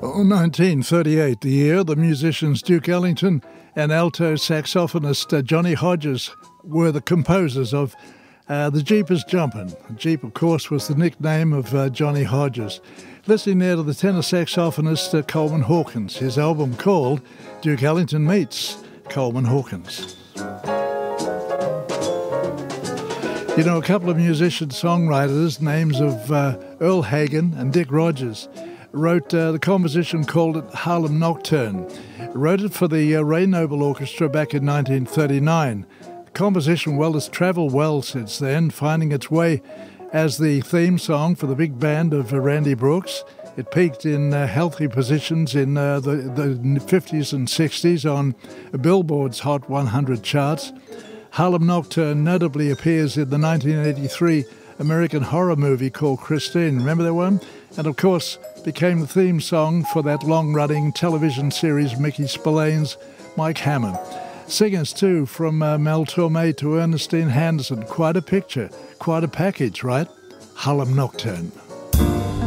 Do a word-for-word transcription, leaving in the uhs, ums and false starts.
Oh, nineteen thirty-eight, the year the musicians Duke Ellington and alto saxophonist uh, Johnny Hodges were the composers of uh, the Jeepers Jumpin'. Jeep, of course, was the nickname of uh, Johnny Hodges. Listening there to the tenor saxophonist uh, Coleman Hawkins, his album called Duke Ellington Meets Coleman Hawkins. You know, a couple of musician-songwriters, names of uh, Earl Hagen and Dick Rogers, wrote uh, the composition, called it Harlem Nocturne. Wrote it for the uh, Ray Noble Orchestra back in nineteen thirty-nine. The composition, well, has travelled well since then, finding its way as the theme song for the big band of uh, Randy Brooks. It peaked in uh, healthy positions in uh, the, the fifties and sixties on Billboard's Hot one hundred charts. Harlem Nocturne notably appears in the nineteen eighty-three American horror movie called Christine. Remember that one? And of course became the theme song for that long-running television series Mickey Spillane's Mike Hammond. Singers too, from uh, Mel Torme to Ernestine Henderson. Quite a picture, quite a package, right? Harlem Nocturne.